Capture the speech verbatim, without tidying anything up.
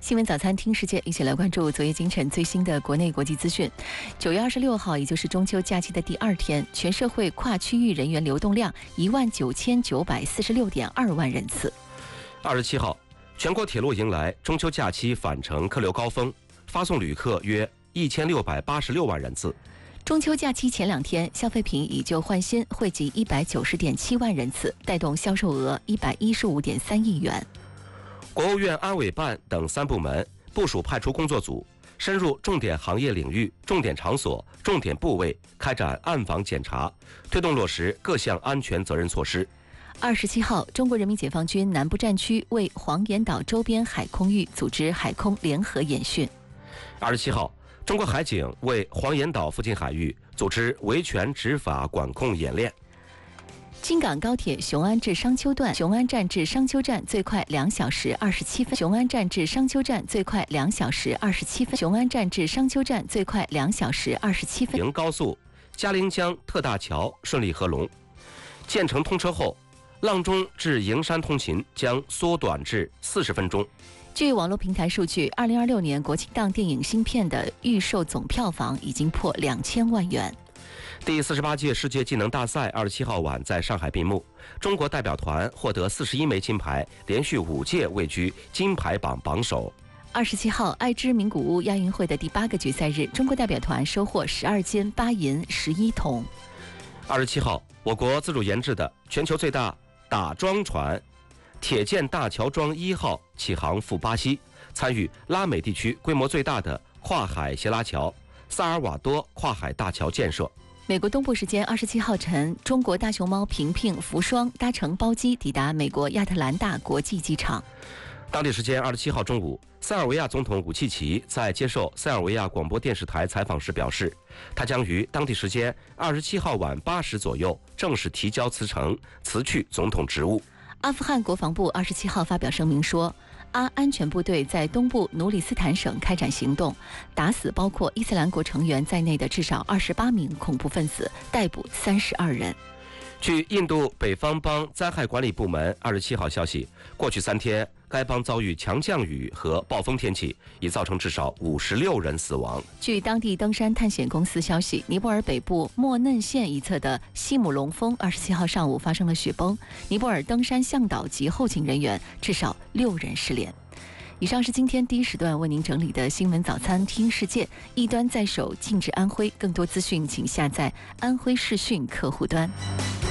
新闻早餐听世界，一起来关注昨夜今晨最新的国内国际资讯。九月二十六号，也就是中秋假期的第二天，全社会跨区域人员流动量一万九千九百四十六点二万人次。 二十七号，全国铁路迎来中秋假期返程客流高峰，发送旅客约一千六百八十六万人次。 中秋假期前两天，消费品以旧换新惠及一百九十点七万人次，带动销售额一百一十五点三亿元。 国务院安委办等三部门部署派出工作组，深入重点行业领域、重点场所、重点部位开展暗访检查，推动落实各项安全责任措施。 二十七号，中国人民解放军南部战区为黄岩岛周边海空域组织海空联合演训。 二十七号，中国海警为黄岩岛附近海域组织维权执法管控演练。 京港高铁雄安至商丘段，雄安站至商丘站最快两小时二十七分；雄安站至商丘站最快两小时二十七分；雄安站至商丘站最快两小时二十七分。 营高速嘉陵江特大桥顺利合龙，建成通车后，阆中至营山通勤将缩短至四十分钟。 据网络平台数据，二零二六年国庆档电影新片的预售总票房已经破两千万元。 第四十八届世界技能大赛二十七号晚在上海闭幕，中国代表团获得四十一枚金牌，连续五届位居金牌榜榜首。 二十七号，爱知名古屋亚运会的第八个决赛日，中国代表团收获十二金、八银、十一铜。 二十七号，我国自主研制的全球最大打桩船铁剑大桥桩一号启航赴巴西，参与拉美地区规模最大的跨海斜拉桥萨尔瓦多跨海大桥建设。 美国东部时间二十七号晨，中国大熊猫平平、福双搭乘包机抵达美国亚特兰大国际机场。 当地时间二十七号中午，塞尔维亚总统武契奇在接受塞尔维亚广播电视台采访时表示，他将于当地时间二十七号晚八时左右正式提交辞呈，辞去总统职务。 阿富汗国防部二十七号发表声明说，阿安全部队在东部努里斯坦省开展行动，打死包括伊斯兰国成员在内的至少二十八名恐怖分子，逮捕三十二人。 据印度北方邦灾害管理部门二十七号消息，过去三天该邦遭遇强降雨和暴风天气，已造成至少五十六人死亡。 据当地登山探险公司消息，尼泊尔北部莫嫩县一侧的西姆龙峰二十七号上午发生了雪崩，尼泊尔登山向导及后勤人员至少六人失联。以上是今天第一时段为您整理的新闻早餐听世界，一端在手，静止安徽。更多资讯请下载安徽视讯客户端。